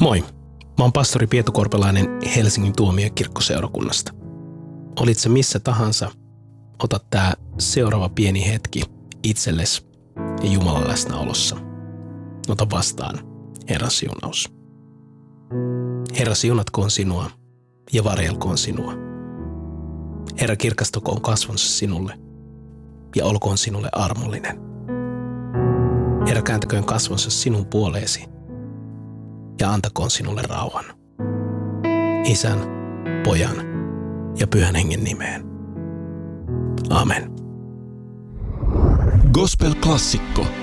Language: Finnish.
Moi, mä oon pastori Pietu Korpelainen Helsingin tuomiokirkkoseurakunnasta. Olit se missä tahansa, ota tää seuraava pieni hetki itsellesi ja Jumalan läsnäolossa. Ota vastaan Herran siunaus. Herra siunatkoon sinua ja varjelkoon sinua. Herra kirkastakoon kasvonsa sinulle ja olkoon sinulle armollinen. Herra kääntäköön kasvonsa sinun puoleesi ja antakoon sinulle rauhan. Isän, Pojan ja Pyhän Hengen nimeen. Amen. Gospel-klassikko.